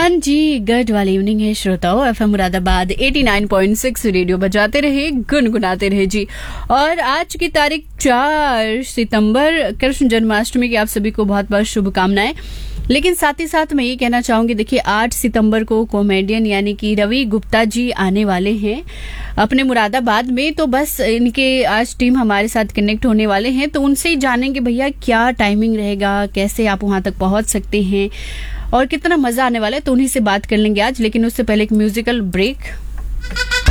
हाँ जी, गुड वाली इवनिंग है श्रोताओं। एफएम मुरादाबाद 89.6 रेडियो बजाते रहे, गुनगुनाते रहे जी। और आज की तारीख 4 सितंबर, कृष्ण जन्माष्टमी की आप सभी को बहुत बहुत शुभकामनाएं। लेकिन साथ ही साथ मैं ये कहना चाहूंगी, देखिए 8 सितंबर को कॉमेडियन यानी कि रवि गुप्ता जी आने वाले हैं अपने मुरादाबाद में। तो बस इनके आज टीम हमारे साथ कनेक्ट होने वाले हैं, तो उनसे ही जानेंगे भैया क्या टाइमिंग रहेगा, कैसे आप वहां तक पहुंच सकते हैं और कितना मजा आने वाला है। तो उन्हीं से बात कर लेंगे आज, लेकिन उससे पहले एक म्यूजिकल ब्रेक।